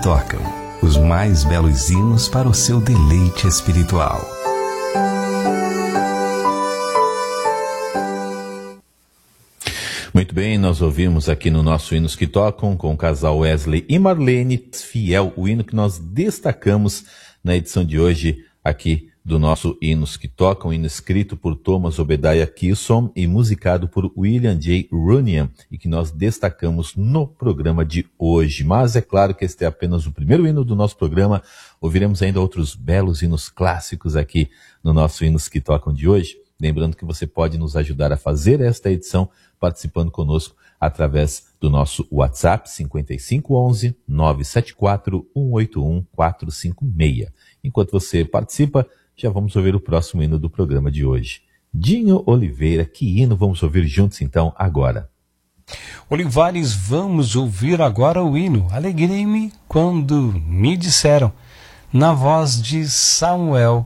tocam, os mais belos hinos para o seu deleite espiritual. Muito bem, nós ouvimos aqui no nosso Hinos que Tocam com o casal Wesley e Marlene, Fiel, o hino que nós destacamos na edição de hoje aqui do nosso Hinos que Tocam, hino escrito por Thomas Obadiah Kilson e musicado por William J. Runyan, e que nós destacamos no programa de hoje. Mas é claro que este é apenas o primeiro hino do nosso programa, ouviremos ainda outros belos hinos clássicos aqui no nosso Hinos que Tocam de hoje. Lembrando que você pode nos ajudar a fazer esta edição participando conosco através do nosso WhatsApp 5511-974-181-456. Enquanto você participa, já vamos ouvir o próximo hino do programa de hoje. Dinho Oliveira, que hino vamos ouvir juntos então agora? Olivares, vamos ouvir agora o hino Alegrei-me quando me disseram, na voz de Samuel